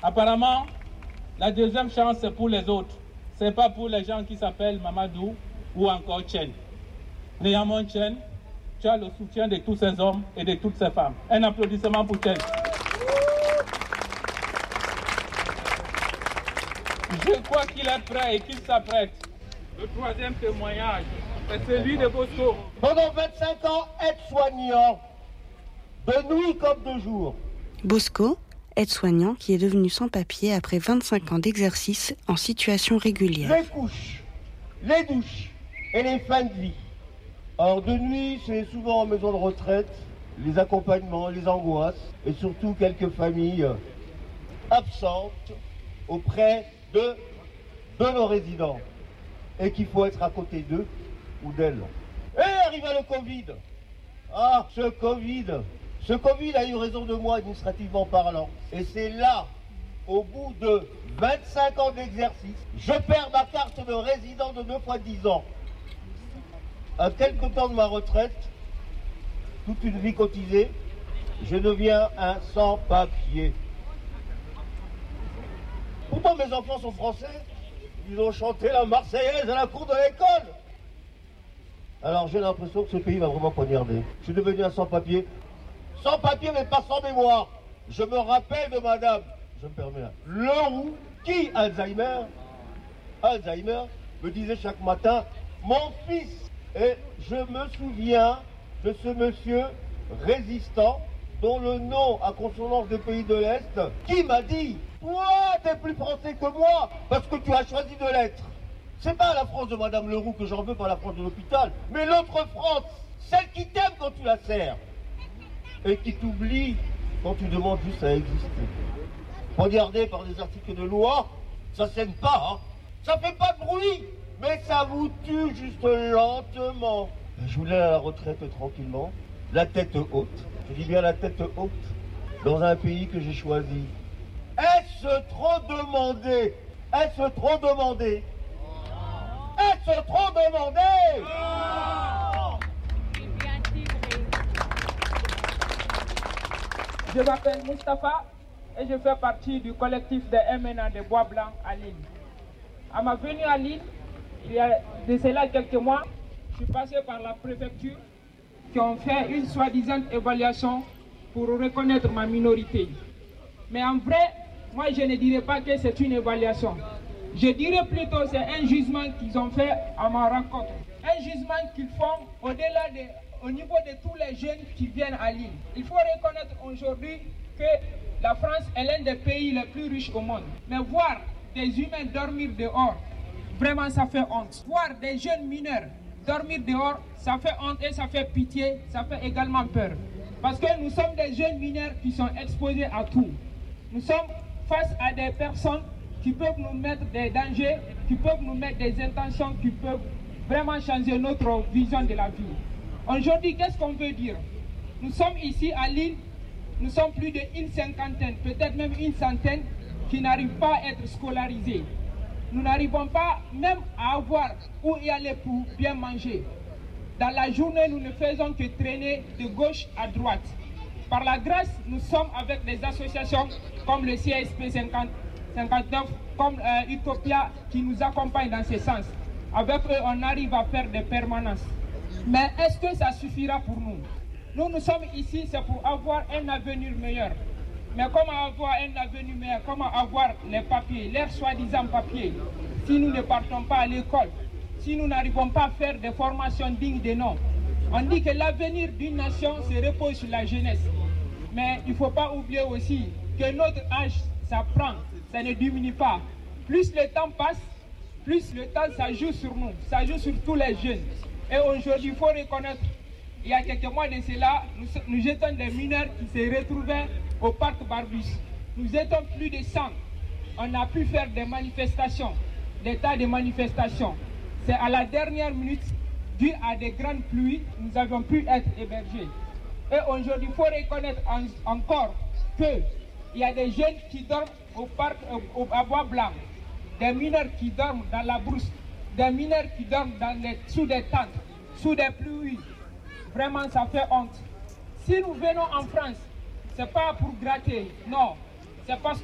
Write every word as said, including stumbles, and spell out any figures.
Apparemment, la deuxième chance, c'est pour les autres. Ce n'est pas pour les gens qui s'appellent Mamadou ou encore Chen. Néanmoins, Chen, tu as le soutien de tous ces hommes et de toutes ces femmes. Un applaudissement pour Chen. Je crois qu'il est prêt et qu'il s'apprête. Le troisième témoignage, c'est celui de Bosco. Pendant vingt-cinq ans, aide-soignant, de nuit comme de jour. Bosco, aide-soignant qui est devenu sans-papier après vingt-cinq ans d'exercice en situation régulière. Les couches, les douches et les fins de vie. Or, de nuit, c'est souvent en maison de retraite, les accompagnements, les angoisses et surtout quelques familles absentes auprès de, de nos résidents et qu'il faut être à côté d'eux ou d'elles. Et arriva le Covid. Ah, ce Covid, ce Covid a eu raison de moi administrativement parlant. Et c'est là, au bout de vingt-cinq ans d'exercice, je perds ma carte de résident de deux fois dix ans. À quelque temps de ma retraite, toute une vie cotisée, je deviens un sans-papier. Pourtant mes enfants sont français, ils ont chanté la Marseillaise à la cour de l'école. Alors j'ai l'impression que ce pays va vraiment poignarder. Je suis devenu un sans-papier. Sans-papier mais pas sans mémoire. Je me rappelle de madame, je me permets, Leroux, qui, Alzheimer, Alzheimer, me disait chaque matin, mon fils. Et je me souviens de ce monsieur résistant dont le nom à consonance des pays de l'Est, qui m'a dit « Toi, t'es plus français que moi parce que tu as choisi de l'être ». C'est pas la France de Madame Leroux que j'en veux, pas la France de l'hôpital, mais l'autre France, celle qui t'aime quand tu la sers et qui t'oublie quand tu demandes juste à exister. Regardez par des articles de loi, ça saigne pas, hein. Ça fait pas de bruit, mais ça vous tue juste lentement. Je voulais à la retraite tranquillement, la tête haute. Je dis bien la tête haute, dans un pays que j'ai choisi. Est-ce trop demandé? Est-ce trop demandé? Est-ce trop demandé? Je m'appelle Mustapha et je fais partie du collectif des M N A de Bois Blanc à Lille. À ma venue à Lille, il y a de cela quelques mois, je suis passé par la préfecture qui ont fait une soi-disant évaluation pour reconnaître ma minorité. Mais en vrai, moi je ne dirais pas que c'est une évaluation. Je dirais plutôt que c'est un jugement qu'ils ont fait à ma rencontre. Un jugement qu'ils font au-delà de, au niveau de tous les jeunes qui viennent à Lille. Il faut reconnaître aujourd'hui que la France est l'un des pays les plus riches au monde. Mais voir des humains dormir dehors, vraiment ça fait honte. Voir des jeunes mineurs dormir dehors, ça fait honte et ça fait pitié, ça fait également peur. Parce que nous sommes des jeunes mineurs qui sont exposés à tout. Nous sommes face à des personnes qui peuvent nous mettre des dangers, qui peuvent nous mettre des intentions, qui peuvent vraiment changer notre vision de la vie. Aujourd'hui, qu'est-ce qu'on veut dire? Nous sommes ici à Lille, nous sommes plus d'une cinquantaine, peut-être même une centaine, qui n'arrivent pas à être scolarisés. Nous n'arrivons pas même à avoir où y aller pour bien manger. Dans la journée, nous ne faisons que traîner de gauche à droite. Par la grâce, nous sommes avec des associations comme le C S P cinquante-neuf, comme euh, Utopia, qui nous accompagnent dans ce sens. Avec eux, on arrive à faire des permanences. Mais est-ce que ça suffira pour nous? Nous, nous sommes ici, c'est pour avoir un avenir meilleur. Mais comment avoir un avenir meilleur? Comment avoir les papiers, leurs soi-disant papiers, si nous ne partons pas à l'école, si nous n'arrivons pas à faire des formations dignes de nom? On dit que l'avenir d'une nation se repose sur la jeunesse. Mais il ne faut pas oublier aussi que notre âge, ça prend, ça ne diminue pas. Plus le temps passe, plus le temps, ça joue sur nous, ça joue sur tous les jeunes. Et aujourd'hui, il faut reconnaître, il y a quelques mois de cela, nous, nous jetons des mineurs qui se retrouvaient au parc Barbus. Nous étions plus de cent. On a pu faire des manifestations, des tas de manifestations. C'est à la dernière minute, dû à des grandes pluies, nous avons pu être hébergés. Et aujourd'hui, il faut reconnaître en, encore qu'il y a des jeunes qui dorment au parc au, à Bois Blanc, des mineurs qui dorment dans la brousse, des mineurs qui dorment dans les, sous des tentes, sous des pluies. Vraiment, ça fait honte. Si nous venons en France, ce n'est pas pour gratter, non. C'est parce